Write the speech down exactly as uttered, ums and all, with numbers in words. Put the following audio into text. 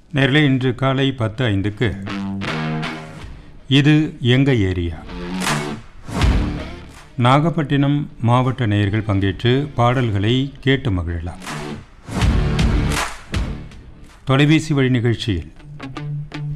நேரிலே இன்று காலை பத்து ஐந்துக்கு இது எங்க ஏரியா. நாகப்பட்டினம் மாவட்ட நேயர்கள் பங்கேற்று பாடல்களை கேட்டு மகிழலாம். தொலைபேசி வழி நிகழ்ச்சியில்